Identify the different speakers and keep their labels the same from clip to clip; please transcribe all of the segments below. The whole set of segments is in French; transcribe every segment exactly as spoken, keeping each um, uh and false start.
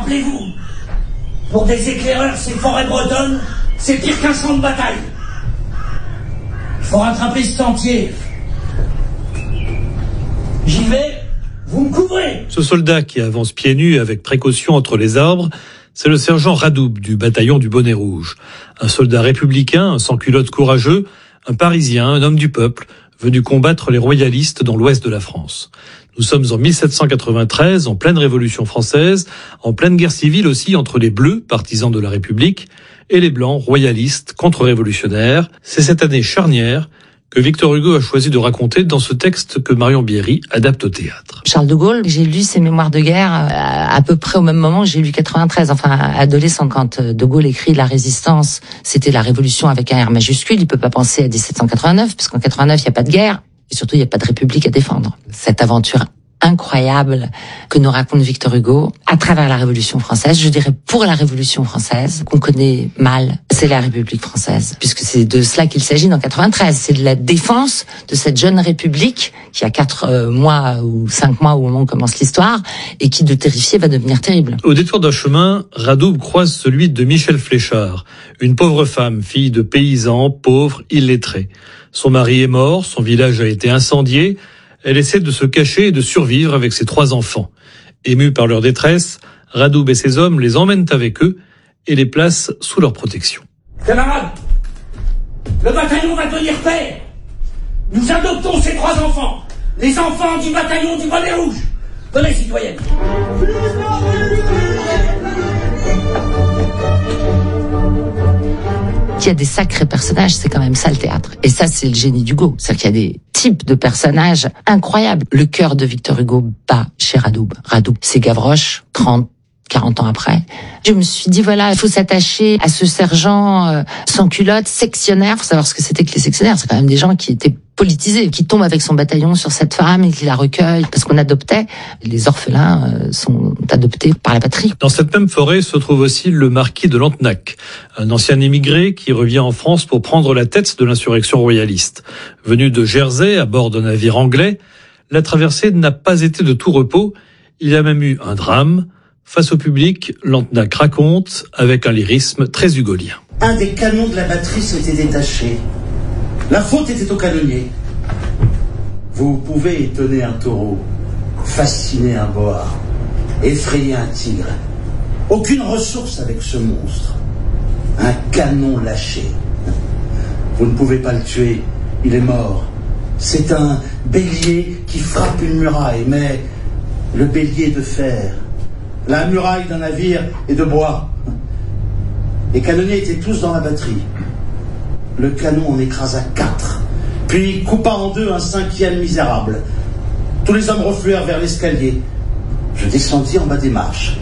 Speaker 1: Rappelez-vous, pour des éclaireurs, ces forêts bretonnes, c'est pire qu'un champ de bataille. Il faut rattraper ce sentier. J'y vais, vous me couvrez.
Speaker 2: Ce soldat qui avance pieds nus avec précaution entre les arbres, c'est le sergent Radoub du bataillon du Bonnet Rouge. Un soldat républicain, un sans-culotte courageux, un Parisien, un homme du peuple, venu combattre les royalistes dans l'ouest de la France. Nous sommes en mille sept cent quatre-vingt-treize, en pleine Révolution française, en pleine guerre civile aussi entre les Bleus, partisans de la République, et les Blancs, royalistes, contre-révolutionnaires. C'est cette année charnière que Victor Hugo a choisi de raconter dans ce texte que Marion Bierry adapte au théâtre.
Speaker 3: Charles de Gaulle, j'ai lu ses mémoires de guerre à peu près au même moment que j'ai lu quatre-vingt-treize, enfin adolescent, quand de Gaulle écrit La Résistance, c'était la révolution avec un R majuscule, il peut pas penser à dix-sept cent quatre-vingt-neuf, parce qu'en quatre-vingt-neuf, il n'y a pas de guerre, et surtout il n'y a pas de république à défendre. Cette aventure incroyable que nous raconte Victor Hugo à travers la Révolution française, je dirais pour la Révolution française, qu'on connaît mal, c'est la République française, puisque c'est de cela qu'il s'agit dans quatre-vingt-treize, c'est de la défense de cette jeune République qui a quatre euh, mois ou cinq mois au moment où commence l'histoire et qui de terrifier va devenir terrible.
Speaker 2: Au détour d'un chemin, Radoub croise celui de Michel Fléchard, une pauvre femme, fille de paysans, pauvre, illettrée. Son mari est mort, son village a été incendié. Elle essaie de se cacher et de survivre avec ses trois enfants. Émus par leur détresse, Radoub et ses hommes les emmènent avec eux et les placent sous leur protection.
Speaker 1: Camarades, le bataillon va tenir paix. Nous adoptons ces trois enfants, les enfants du bataillon du Bonnet Rouge. Venez, citoyenne.
Speaker 3: Il y a des sacrés personnages, c'est quand même ça le théâtre. Et ça, c'est le génie d'Hugo. C'est-à-dire qu'il y a des types de personnages incroyables. Le cœur de Victor Hugo bat chez Radoub. Radoub, c'est Gavroche, trente, quarante ans après. Je me suis dit, voilà, il faut s'attacher à ce sergent euh, sans culotte, sectionnaire. Il faut savoir ce que c'était que les sectionnaires. C'est quand même des gens qui étaient politisés, qui tombent avec son bataillon sur cette femme et qui la recueillent. Parce qu'on adoptait, les orphelins euh, sont adoptés par la patrie.
Speaker 2: Dans cette même forêt se trouve aussi le marquis de Lantenac, un ancien émigré qui revient en France pour prendre la tête de l'insurrection royaliste. Venu de Jersey à bord d'un navire anglais, la traversée n'a pas été de tout repos. Il y a même eu un drame. Face au public, Lantenac raconte avec un lyrisme très hugolien.
Speaker 4: Un des canons de la batterie s'était détaché. La faute était au canonnier. Vous pouvez étonner un taureau, fasciner un boa, effrayer un tigre. Aucune ressource avec ce monstre. Un canon lâché. Vous ne pouvez pas le tuer, il est mort. C'est un bélier qui frappe une muraille, mais le bélier de fer. La muraille d'un navire est de bois. Les canonniers étaient tous dans la batterie. Le canon en écrasa quatre, puis coupa en deux un cinquième misérable. Tous les hommes refluèrent vers l'escalier. Je descendis en bas des marches.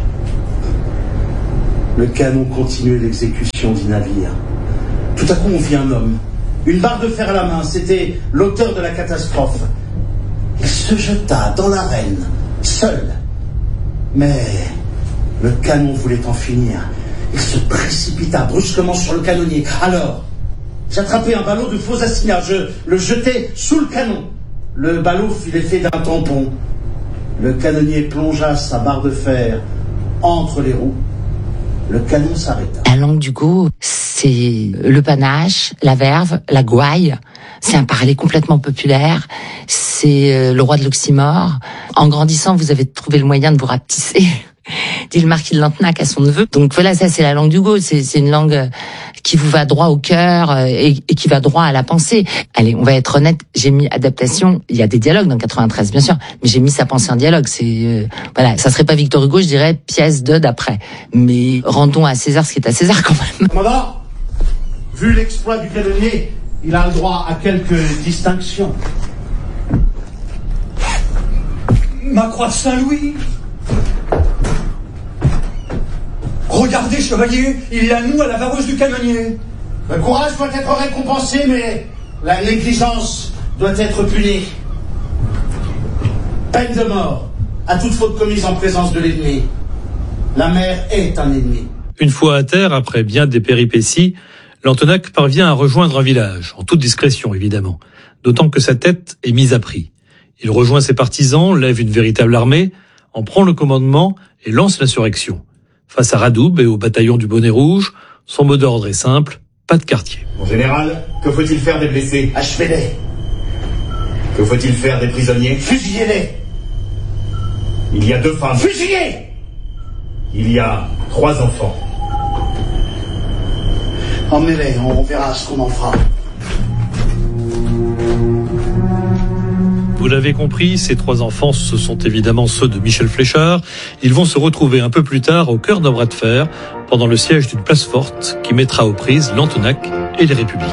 Speaker 4: Le canon continuait l'exécution du navire. Tout à coup, on vit un homme, une barre de fer à la main. C'était l'auteur de la catastrophe. Il se jeta dans l'arène, seul. Mais le canon voulait en finir. Il se précipita brusquement sur le canonnier. Alors, j'attrapais un ballot de faux assignats. Je le jetai sous le canon. Le ballot fit l'effet d'un tampon. Le canonnier plongea sa barre de fer entre les roues. Le canon s'arrêta.
Speaker 3: La langue d'Hugo, c'est le panache, la verve, la gouaille. C'est un parler complètement populaire. C'est le roi de l'oxymore. En grandissant, vous avez trouvé le moyen de vous rapetisser, dit le marquis de Lantenac à son neveu. Donc voilà, ça c'est la langue d'Hugo. C'est, c'est une langue qui vous va droit au cœur et, et qui va droit à la pensée. Allez, on va être honnête, j'ai mis adaptation. Il y a des dialogues dans quatre-vingt-treize, bien sûr, mais j'ai mis sa pensée en dialogue. C'est euh, voilà, ça serait pas Victor Hugo, je dirais pièce de d'après. Mais rendons à César ce qui est à César quand même.
Speaker 4: Commandant, vu l'exploit du canonnier, il a le droit à quelques distinctions.
Speaker 1: Ma croix de Saint-Louis. Regardez, chevalier, il la noue à la vareuse du canonnier.
Speaker 4: Le courage doit être récompensé, mais la négligence doit être punie. Peine de mort à toute faute commise en présence de l'ennemi. La mer est un ennemi.
Speaker 2: Une fois à terre, après bien des péripéties, Lantenac parvient à rejoindre un village, en toute discrétion évidemment, d'autant que sa tête est mise à prix. Il rejoint ses partisans, lève une véritable armée, en prend le commandement et lance l'insurrection. Face à Radoub et au bataillon du Bonnet Rouge, son mot d'ordre est simple, pas de quartier.
Speaker 5: Mon général, que faut-il faire des blessés?
Speaker 4: Achevez-les.
Speaker 5: Que faut-il faire des prisonniers?
Speaker 4: Fusillez-les.
Speaker 5: Il y a deux femmes.
Speaker 4: Fusillez.
Speaker 5: Il y a trois enfants.
Speaker 4: Emmenez-les, on verra ce qu'on en fera.
Speaker 2: Vous l'avez compris, ces trois enfants, ce sont évidemment ceux de Michel Fléchard. Ils vont se retrouver un peu plus tard au cœur d'un bras de fer pendant le siège d'une place forte qui mettra aux prises Lantenac et les Républicains.